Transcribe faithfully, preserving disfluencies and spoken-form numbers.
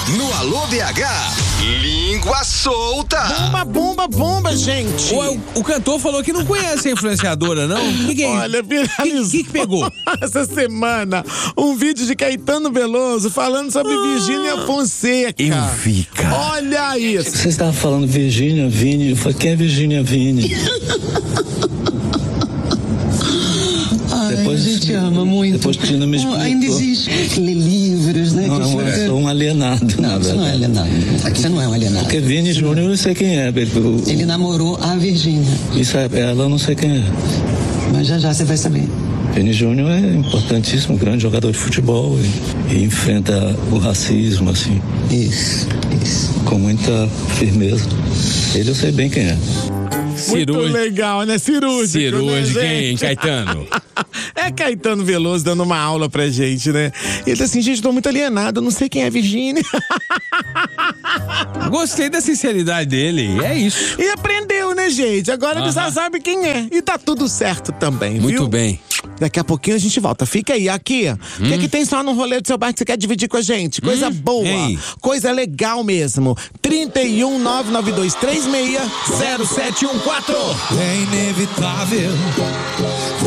No Alô B H, língua solta. Bomba, bomba, bomba, gente. O, o cantor falou que não conhece a influenciadora, não? Que que é? Olha, viralizou. O que, que, que pegou? Essa semana, um vídeo de Caetano Veloso falando sobre ah, Virgínia Fonseca. Eu vi, cara. Olha isso. Você estava falando Virgínia, Vini. Eu falei, quem é Virgínia, Vini? Ai, depois, a gente ama muito. Depois Tina me explicou. Ainda existe ler livros, né? Não, eu é... sou um alienado. Não, você não é alienado. Você não é um alienado. Porque Vini Júnior eu não sei quem é. Ele, eu... ele namorou a Virgínia. Isso é, ela eu não sei quem é. Mas já já você vai saber. Vini Júnior é importantíssimo, grande jogador de futebol e, e enfrenta o racismo, assim. Isso, isso. Com muita firmeza. Ele eu sei bem quem é. Muito legal, né? Cirúrgico, Cirúrgico, né, hein, Caetano? É Caetano Veloso dando uma aula pra gente, né? Ele tá assim, gente, tô muito alienado, eu não sei quem é Virgínia. Gostei da sinceridade dele, é isso. E aprendeu, né, gente? Agora ele já sabe quem é. E tá tudo certo também, muito viu? Muito bem. Daqui a pouquinho a gente volta. Fica aí, aqui. O hum. que é que tem só no rolê do seu bar que você quer dividir com a gente? Coisa hum. boa, Ei. coisa legal mesmo. trinta e um, nove nove dois três seis, zero sete um quatro. É inevitável